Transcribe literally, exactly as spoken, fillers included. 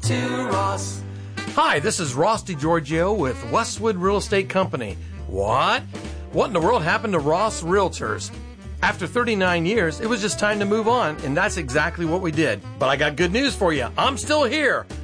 to Ross. Hi, this is Ross DiGiorgio with Westwood Real Estate Company. What? What in the world happened to Ross Realtors? After thirty-nine years, it was just time to move on, and that's exactly what we did. But I got good news for you. I'm still here.